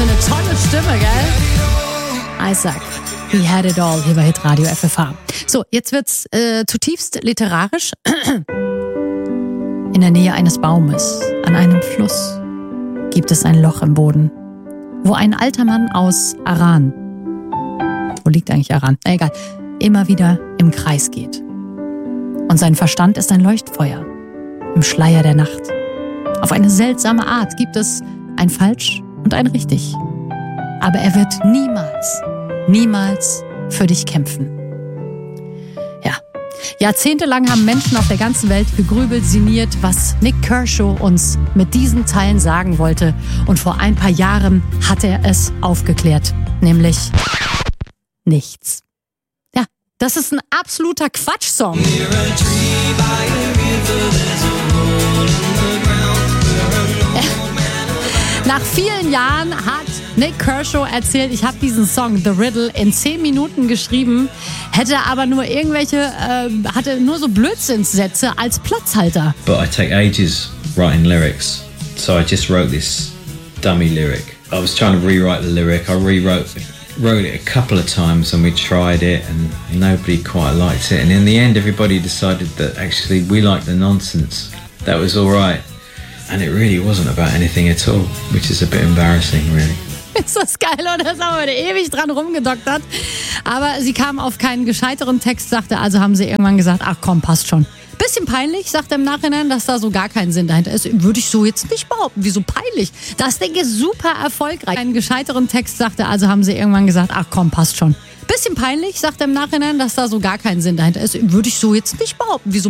für eine tolle Stimme, gell? Isaac, he had it all, hier bei Hitradio FFH. So, jetzt wird's zutiefst literarisch. In der Nähe eines Baumes, an einem Fluss, gibt es ein Loch im Boden, wo ein alter Mann aus Aran, wo liegt eigentlich Aran? Na egal, immer wieder im Kreis geht. Und sein Verstand ist ein Leuchtfeuer im Schleier der Nacht. Auf eine seltsame Art gibt es ein Falsch und ein Richtig. Aber er wird niemals für dich kämpfen. Ja, jahrzehntelang haben Menschen auf der ganzen Welt gegrübelt, sinniert, was Nik Kershaw uns mit diesen Zeilen sagen wollte. Und vor ein paar Jahren hat er es aufgeklärt, nämlich nichts. Ja, das ist ein absoluter Quatschsong. Nach vielen Jahren hat Nik Kershaw erzählt, ich habe diesen Song The Riddle in 10 Minuten geschrieben, hätte aber nur hatte nur so Blödsinnssätze als Platzhalter. But I take ages writing lyrics, so I just wrote this dummy lyric. I was trying to rewrite the lyric. I wrote it a couple of times and we tried it and nobody quite liked it. And in the end, everybody decided that actually we liked the nonsense. That was all right. And it really wasn't about anything at all, which is a bit embarrassing, really. Ist das geil, oder? Das haben wir ewig dran rumgedoktert. Aber sie kam auf keinen gescheiteren Text, sagte, also haben sie irgendwann gesagt, ach komm, passt schon. Bisschen peinlich, sagt er im Nachhinein, dass da so gar kein Sinn dahinter ist. Würde ich so jetzt nicht behaupten. Wieso peinlich? Das Ding ist super erfolgreich. Einen gescheiteren Text, sagte, also haben sie irgendwann gesagt, ach komm, passt schon. Bisschen peinlich, sagt er im Nachhinein, dass da so gar kein Sinn dahinter ist. Würde ich so jetzt nicht behaupten. Wieso